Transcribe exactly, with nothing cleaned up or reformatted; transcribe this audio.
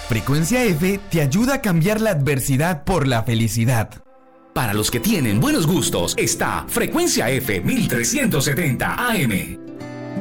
Frecuencia F te ayuda a cambiar la adversidad por la felicidad. Para los que tienen buenos gustos, está Frecuencia F mil trescientos setenta A M.